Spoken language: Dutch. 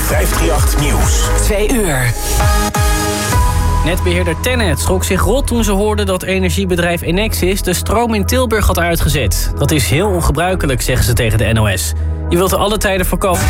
538 Nieuws. 2 uur. Netbeheerder TenneT schrok zich rot toen ze hoorden dat energiebedrijf Enexis de stroom in Tilburg had uitgezet. Dat is heel ongebruikelijk, zeggen ze tegen de NOS. Je wilt er alle tijden voorkomen.